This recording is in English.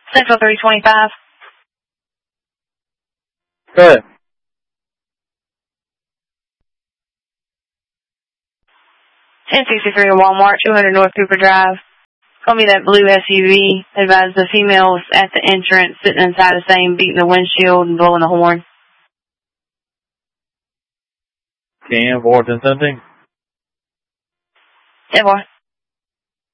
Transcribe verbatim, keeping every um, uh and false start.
Central three twenty-five. Good. ten sixty-three Walmart, two hundred North Cooper Drive. Call me that blue S U V. Advise the females at the entrance sitting inside the same, beating the windshield and blowing the horn. Can you avoid something? Yeah, boy.